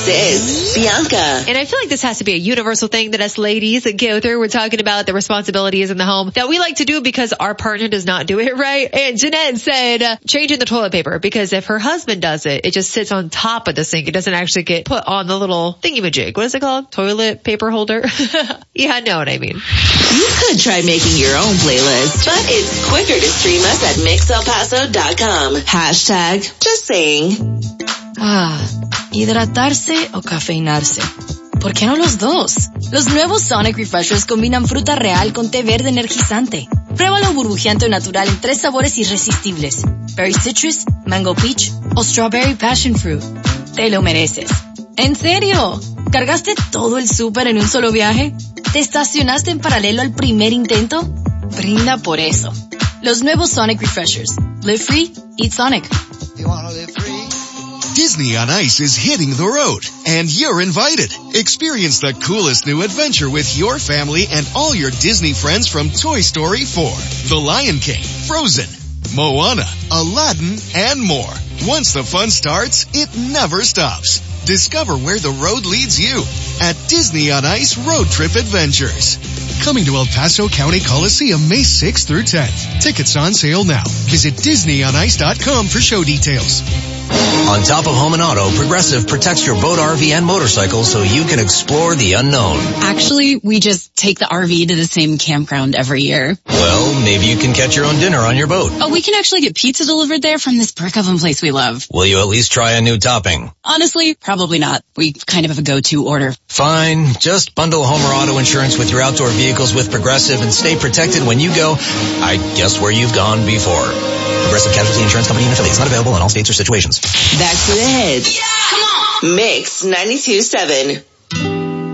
This is Bianca. And I feel like this has to be a universal thing that us ladies go through. We're talking about the responsibilities in the home that we like to do because our partner does not do it right. And Jeanette said changing the toilet paper, because if her husband does it, it just sits on top of the sink. It doesn't actually get put on the little thingy-majig. What is it called? Toilet paper holder? Yeah, I know what I mean. You could try making your own playlist, but it's quicker to stream us at mixelpaso.com. Hashtag just saying. Hidratarse o cafeinarse. ¿Por qué no los dos? Los nuevos Sonic Refreshers combinan fruta real con té verde energizante. Pruébalo burbujeante o natural en 3 sabores irresistibles. Berry Citrus, Mango Peach o Strawberry Passion Fruit. Te lo mereces. ¿En serio? ¿Cargaste todo el súper en un solo viaje? ¿Te estacionaste en paralelo al primer intento? Brinda por eso. Los nuevos Sonic Refreshers. Live free, eat Sonic. You wanna live free? Disney on Ice is hitting the road, and you're invited. Experience the coolest new adventure with your family and all your Disney friends from Toy Story 4, The Lion King, Frozen, Moana, Aladdin, and more. Once the fun starts, it never stops. Discover where the road leads you at Disney on Ice Road Trip Adventures. Coming to El Paso County Coliseum May 6th through 10th. Tickets on sale now. Visit DisneyOnIce.com for show details. On top of home and auto, Progressive protects your boat, RV, and motorcycle so you can explore the unknown. Actually, we just take the RV to the same campground every year. Well, maybe you can catch your own dinner on your boat. Oh, we can actually get pizza delivered there from this brick oven place we love. Will you at least try a new topping? Honestly, probably not. We kind of have a go-to order. Fine. Just bundle home or auto insurance with your outdoor vehicles with Progressive and stay protected when you go, I guess, where you've gone before. Progressive Casualty Insurance Company and affiliates. Not available in all states or situations. Back to the hits. Yeah! Come on! Mix 92.7.